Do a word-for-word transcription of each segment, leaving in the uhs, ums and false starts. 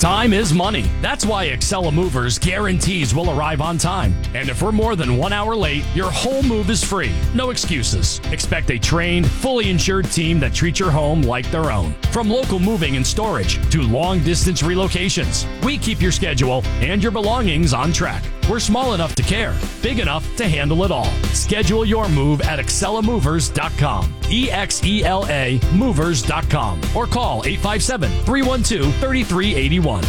Time is money. That's why Excella Movers guarantees we'll arrive on time. And if we're more than one hour late, your whole move is free. No excuses. Expect a trained, fully insured team that treats your home like their own. From local moving and storage to long-distance relocations, we keep your schedule and your belongings on track. We're small enough to care, big enough to handle it all. Schedule your move at excella movers dot com. E X E L A movers dot com. Or call eight five seven, three one two, three three eight one.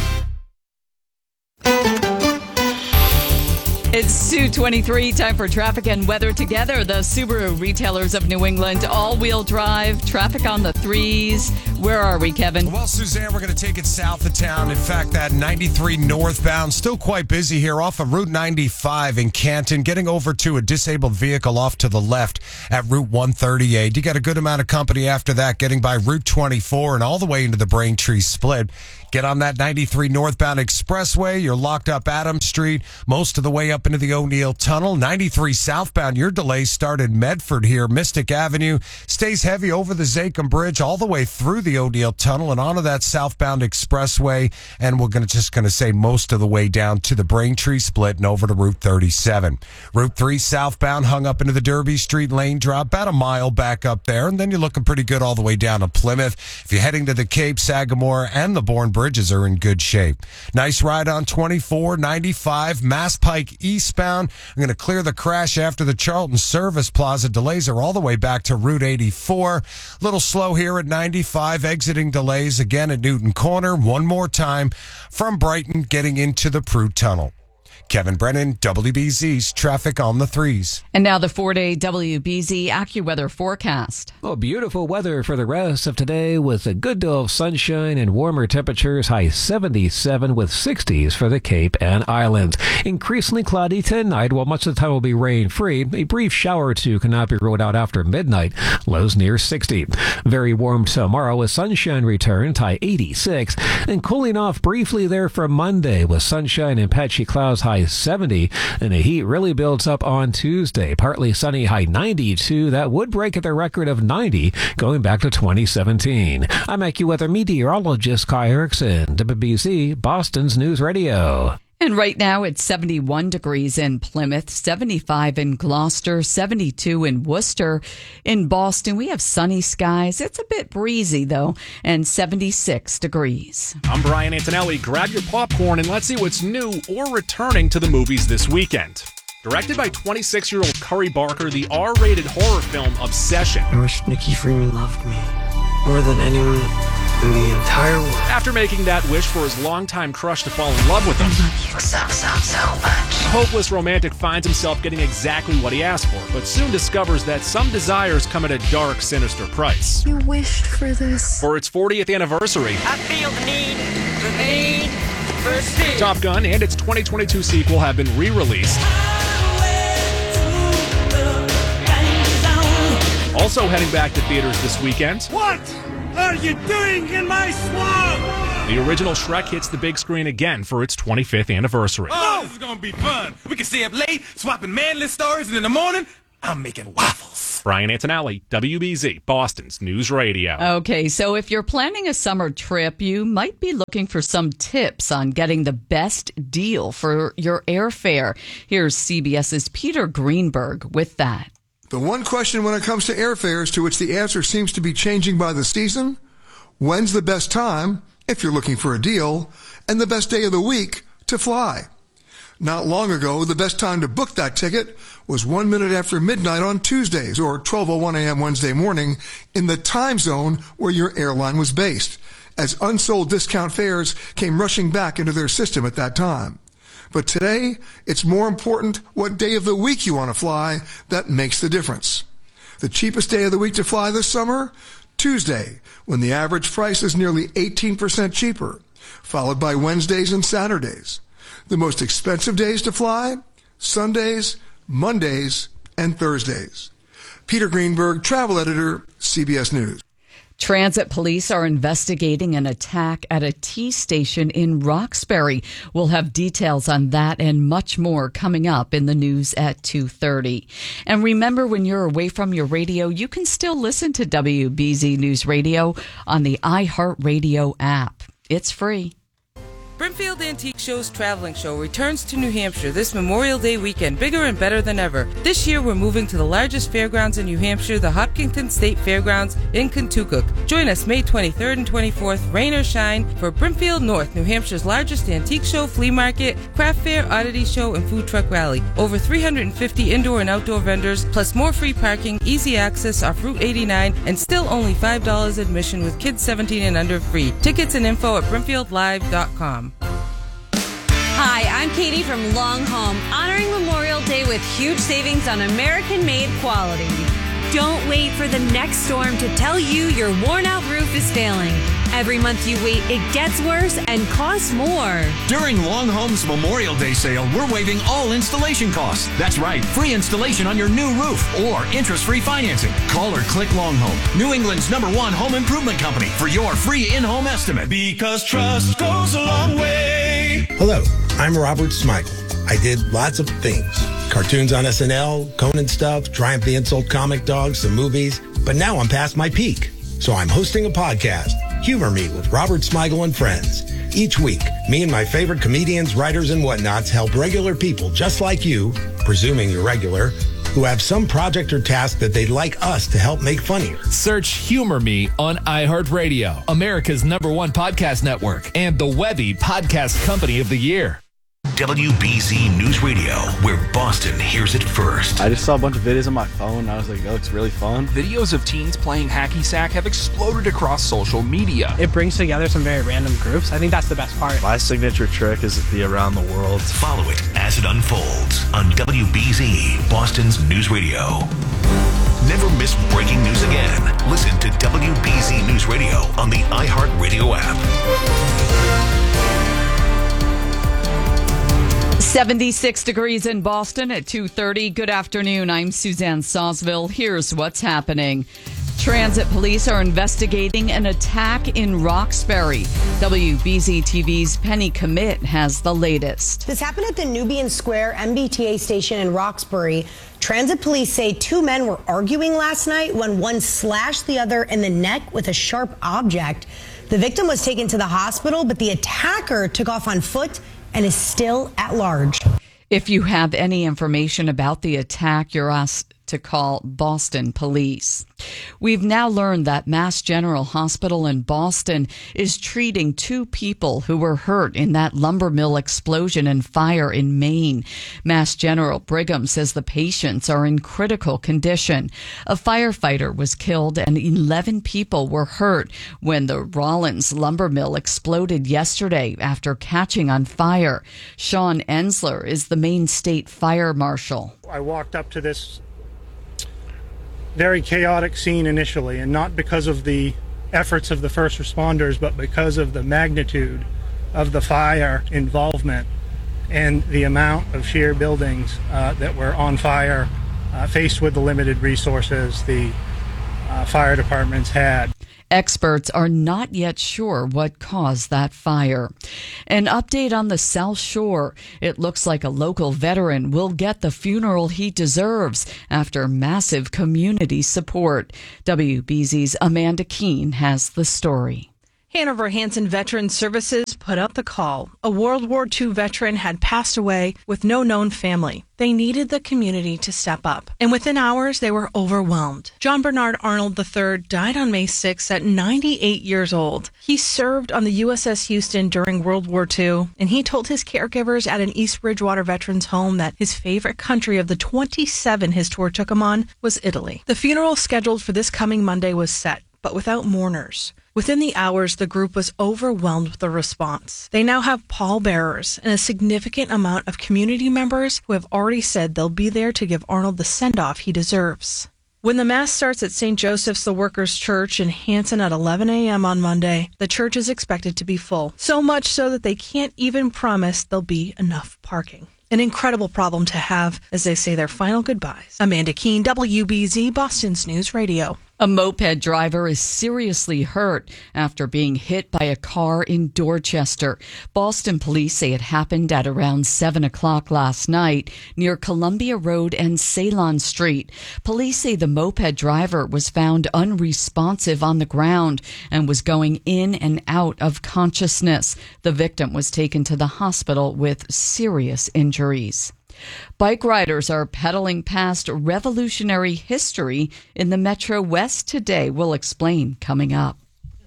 It's two twenty-three, time for traffic and weather together. The Subaru retailers of New England, all-wheel drive, traffic on the threes. Where are we, Kevin? Well, Suzanne, we're going to take it south of town. In fact, that ninety-three northbound, still quite busy here off of Route ninety-five in Canton, getting over to a disabled vehicle off to the left at Route one thirty-eight. You got a good amount of company after that, getting by Route twenty-four and all the way into the Braintree split. Get on that ninety-three northbound expressway. You're locked up Adams Street, most of the way up into the O'Neill Tunnel. ninety-three southbound, your delays start in Medford here. Mystic Avenue stays heavy over the Zakim Bridge all the way through the O'Neill Tunnel and onto that southbound expressway. And we're gonna just going to say most of the way down to the Braintree split and over to Route thirty-seven. Route three southbound hung up into the Derby Street lane drop, about a mile back up there. And then you're looking pretty good all the way down to Plymouth. If you're heading to the Cape, Sagamore, and the Bourne Bridges are in good shape. Nice ride on twenty-four ninety-five, Mass Pike eastbound. I'm going to clear the crash after the Charlton Service Plaza. Delays are all the way back to Route eighty-four. A little slow here at ninety-five, exiting delays again at Newton Corner. One more time from Brighton getting into the Prue Tunnel. Kevin Brennan, W B Z's Traffic on the Threes. And now the four-day W B Z AccuWeather forecast. Well, beautiful weather for the rest of today with a good deal of sunshine and warmer temperatures, high seventy-seven with sixties for the Cape and Islands. Increasingly cloudy tonight, while much of the time will be rain-free. A brief shower or two cannot be ruled out after midnight, lows near sixty. Very warm tomorrow with sunshine returns, high eighty-six. And cooling off briefly there for Monday with sunshine and patchy clouds, high seventy, and the heat really builds up on Tuesday. Partly sunny, high ninety-two. That would break the record of ninety going back to twenty seventeen. I'm AccuWeather meteorologist Kai Erickson, W B Z, Boston's News Radio. And right now it's seventy-one degrees in Plymouth, seventy-five in Gloucester, seventy-two in Worcester. In Boston, we have sunny skies. It's a bit breezy, though, and seventy-six degrees. I'm Brian Antonelli. Grab your popcorn and let's see what's new or returning to the movies this weekend. Directed by twenty-six-year-old Curry Barker, the R-rated horror film Obsession. I wish Nikki Freeman loved me more than anyone in the entire world. After making that wish for his longtime crush to fall in love with him, You suck so, so much. the hopeless romantic finds himself getting exactly what he asked for, but soon discovers that some desires come at a dark, sinister price. You wished for this. For its fortieth anniversary, I feel the need, the need for speed. Top Gun and its twenty twenty-two sequel have been re-released. Also heading back to theaters this weekend, What are you doing in my swamp? the original Shrek hits the big screen again for its twenty-fifth anniversary. Oh, this is gonna be fun. We can stay up late, swapping manly stories, and in the morning, I'm making waffles. Brian Antonelli, W B Z, Boston's News Radio. Okay, so if you're planning a summer trip, you might be looking for some tips on getting the best deal for your airfare. Here's CBS's Peter Greenberg with that. The one question when it comes to airfares to which the answer seems to be changing by the season, when's the best time, if you're looking for a deal, and the best day of the week to fly? Not long ago, the best time to book that ticket was one minute after midnight on Tuesdays or twelve oh one a.m. Wednesday morning in the time zone where your airline was based, as unsold discount fares came rushing back into their system at that time. But today, it's more important what day of the week you want to fly that makes the difference. The cheapest day of the week to fly this summer? Tuesday, when the average price is nearly eighteen percent cheaper, followed by Wednesdays and Saturdays. The most expensive days to fly? Sundays, Mondays, and Thursdays. Peter Greenberg, travel editor, C B S News. Transit police are investigating an attack at a T station in Roxbury. We'll have details on that and much more coming up in the news at two thirty. And remember, when you're away from your radio, you can still listen to W B Z News Radio on the iHeartRadio app. It's free. Brimfield Antique Show's traveling show returns to New Hampshire this Memorial Day weekend, bigger and better than ever. This year, we're moving to the largest fairgrounds in New Hampshire, the Hopkinton State Fairgrounds in Kentucky. Join us May twenty-third and twenty-fourth, rain or shine, for Brimfield North, New Hampshire's largest antique show, flea market, craft fair, oddity show, and food truck rally. Over three hundred fifty indoor and outdoor vendors, plus more free parking, easy access off Route eighty-nine, and still only five dollars admission with kids seventeen and under free. Tickets and info at brimfield live dot com. Hi, I'm Katie from Long Home, honoring Memorial Day with huge savings on American-made quality. Don't wait for the next storm to tell you your worn-out roof is failing. Every month you wait, it gets worse and costs more. During Long Home's Memorial Day sale, we're waiving all installation costs. That's right, free installation on your new roof or interest-free financing. Call or click Long Home, New England's number one home improvement company, for your free in-home estimate. Because trust goes a long way. Hello, I'm Robert Smigel. I did lots of things. Cartoons on S N L, Conan stuff, Triumph the Insult comic dogs, some movies. But now I'm past my peak. So I'm hosting a podcast, Humor Me with Robert Smigel and Friends. Each week, me and my favorite comedians, writers, and whatnots help regular people just like you, presuming you're regular, who have some project or task that they'd like us to help make funnier. Search Humor Me on iHeartRadio, America's number one podcast network, and the Webby Podcast Company of the Year. W B Z News Radio, where Boston hears it first. I just saw a bunch of videos on my phone, and I was like, oh, it's really fun. Videos of teens playing hacky sack have exploded across social media. It brings together some very random groups. I think that's the best part. My signature trick is to be around the world. Follow it as it unfolds on W B Z, Boston's News Radio. Never miss breaking news again. Listen to W B Z News Radio on the iHeartRadio app. seventy-six degrees in Boston at two thirty. Good afternoon. I'm Suzanne Sawsville. Here's what's happening. Transit police are investigating an attack in Roxbury. W B Z T V's Penny Commit has the latest. This happened at the Nubian Square M B T A station in Roxbury. Transit police say two men were arguing last night when one slashed the other in the neck with a sharp object. The victim was taken to the hospital, but the attacker took off on foot and is still at large. If you have any information about the attack, you're asked to call Boston police. We've now learned that Mass General Hospital in Boston is treating two people who were hurt in that lumber mill explosion and fire in Maine. Mass General Brigham says the patients are in critical condition. A firefighter was killed and eleven people were hurt when the Rollins lumber mill exploded yesterday after catching on fire. Sean Ensler is the Maine State Fire Marshal. I walked up to this very chaotic scene initially, and not because of the efforts of the first responders, but because of the magnitude of the fire involvement and the amount of sheer buildings uh, that were on fire, uh, faced with the limited resources the uh, fire departments had. Experts are not yet sure what caused that fire. An update on the South Shore. It looks like a local veteran will get the funeral he deserves after massive community support. W B Z's Amanda Keene has the story. Hanover Hanson Veterans Services put out the call. A World War Two veteran had passed away with no known family. They needed the community to step up, and within hours they were overwhelmed. John Bernard Arnold the third died on May sixth at ninety-eight years old. He served on the U S S Houston during World War Two, and he told his caregivers at an East Bridgewater veterans home that his favorite country of the twenty-seven his tour took him on was Italy. The funeral scheduled for this coming Monday was set, but without mourners. Within the hours, the group was overwhelmed with the response. They now have pallbearers and a significant amount of community members who have already said they'll be there to give Arnold the send-off he deserves. When the Mass starts at Saint Joseph's the Workers' Church in Hanson at eleven a.m. on Monday, the church is expected to be full. So much so that they can't even promise there'll be enough parking. An incredible problem to have as they say their final goodbyes. Amanda Keene, W B Z, Boston's News Radio. A moped driver is seriously hurt after being hit by a car in Dorchester. Boston police say it happened at around seven o'clock last night near Columbia Road and Ceylon Street. Police say the moped driver was found unresponsive on the ground and was going in and out of consciousness. The victim was taken to the hospital with serious injuries. Bike riders are pedaling past revolutionary history in the Metro West today. We'll explain coming up.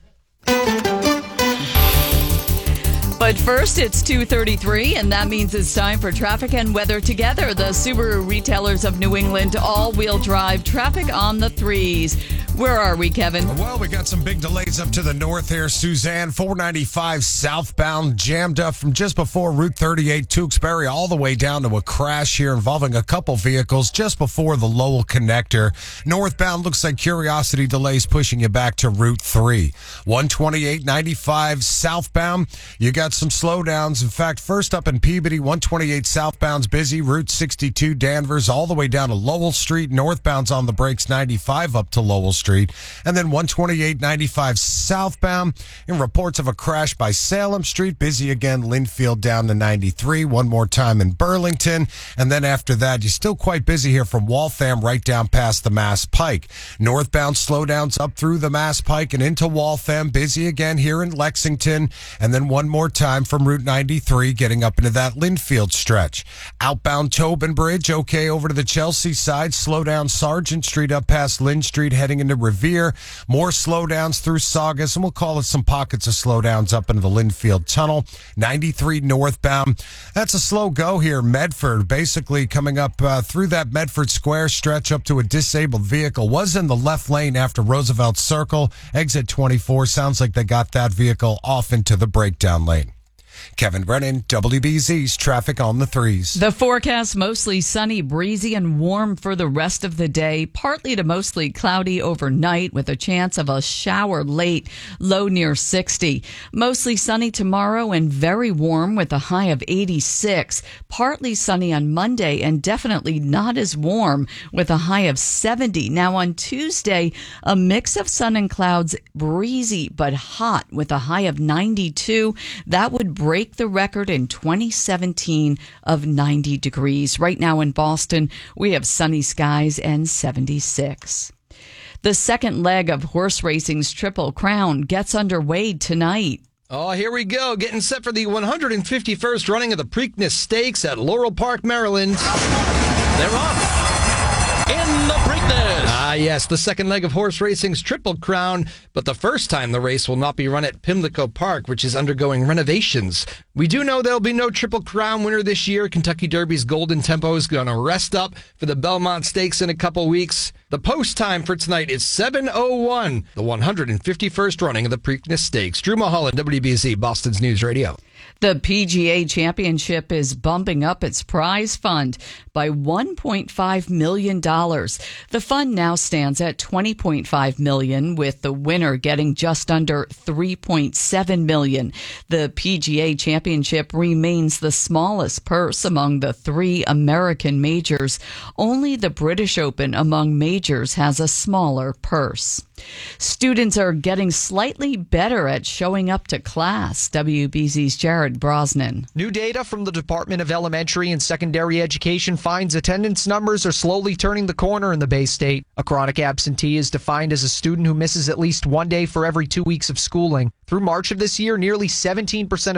But first, it's two thirty-three, and that means it's time for traffic and weather together. The Subaru retailers of New England, all-wheel drive traffic on the threes. Where are we, Kevin? Well, we got some big delays up to the north here. Suzanne, four ninety-five southbound, jammed up from just before Route thirty-eight, Tewksbury, all the way down to a crash here involving a couple vehicles just before the Lowell connector. Northbound looks like Curiosity delays pushing you back to Route three. one twenty-eight ninety-five southbound, you got some slowdowns. In fact, first up in Peabody, one twenty-eight southbound's busy. Route sixty-two Danvers all the way down to Lowell Street. Northbound's on the brakes, ninety-five up to Lowell Street. And then one twenty-eight ninety-five southbound in reports of a crash by Salem Street. Busy again, Linfield down to ninety-three. One more time in Burlington. And then after that, you're still quite busy here from Waltham right down past the Mass Pike. Northbound slowdowns up through the Mass Pike and into Waltham. Busy again here in Lexington. And then one more time from Route ninety-three getting up into that Linfield stretch. Outbound Tobin Bridge, okay, over to the Chelsea side. Slow down Sargent Street up past Lynn Street heading into Revere. More slowdowns through Saugus, and we'll call it some pockets of slowdowns up into the Linfield Tunnel. ninety-three northbound. That's a slow go here. Medford, basically coming up uh, through that Medford Square stretch up to a disabled vehicle. Was in the left lane after Roosevelt Circle. Exit twenty-four. Sounds like they got that vehicle off into the breakdown lane. Kevin Brennan, W B Z's Traffic on the Threes. The forecast, mostly sunny, breezy, and warm for the rest of the day. Partly to mostly cloudy overnight with a chance of a shower late, low near sixty. Mostly sunny tomorrow and very warm with a high of eighty-six. Partly sunny on Monday and definitely not as warm with a high of seventy. Now on Tuesday, a mix of sun and clouds, breezy but hot with a high of ninety-two. That would break break the record in twenty seventeen of ninety degrees. Right now in Boston, we have sunny skies and seventy-six. The second leg of horse racing's Triple Crown gets underway tonight. Oh, here we go. Getting set for the one hundred fifty-first running of the Preakness Stakes at Laurel Park, Maryland. They're off. In the Preakness. Ah, yes, the second leg of horse racing's Triple Crown, but the first time the race will not be run at Pimlico Park, which is undergoing renovations. We do know there'll be no Triple Crown winner this year. Kentucky Derby's Golden Tempo is going to rest up for the Belmont Stakes in a couple weeks. The post time for tonight is seven oh one, the one hundred fifty-first running of the Preakness Stakes. Drew Mulholland, W B Z, Boston's News Radio. The P G A Championship is bumping up its prize fund by one point five million dollars. The fund now stands at twenty point five million dollars, with the winner getting just under three point seven million dollars. The P G A Championship remains the smallest purse among the three American majors. Only the British Open among majors has a smaller purse. Students are getting slightly better at showing up to class. W B Z's Jared Brosnan. New data from the Department of Elementary and Secondary Education finds attendance numbers are slowly turning the corner in the Bay State. A chronic absentee is defined as a student who misses at least one day for every two weeks of schooling. Through March of this year, nearly seventeen percent